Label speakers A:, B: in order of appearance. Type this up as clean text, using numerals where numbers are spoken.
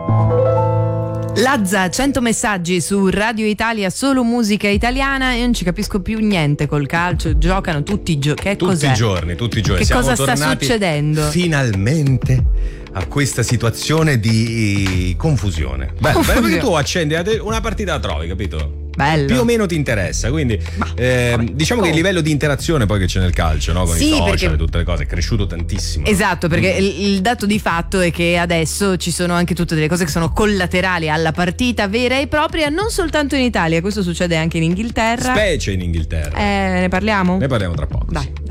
A: Lazza, 100 messaggi su Radio Italia, solo musica italiana. Io non ci capisco più niente col calcio. Giocano tutti i giorni. Che cos'è?
B: Tutti i giorni.
A: Che
B: Siamo
A: cosa sta
B: tornati
A: succedendo?
B: Finalmente a questa situazione di confusione. Bello, perché tu accendi una partita la trovi, capito?
A: Bello.
B: Più o meno ti interessa, quindi diciamo che il livello di interazione poi che c'è nel calcio, no? Con i social e tutte le cose è cresciuto tantissimo.
A: Esatto, perché il dato di fatto è che adesso ci sono anche tutte delle cose che sono collaterali alla partita vera e propria, non soltanto in Italia, questo succede anche in Inghilterra.
B: Specie in Inghilterra.
A: Ne parliamo?
B: Ne parliamo tra poco.
A: Dai.
B: Sì.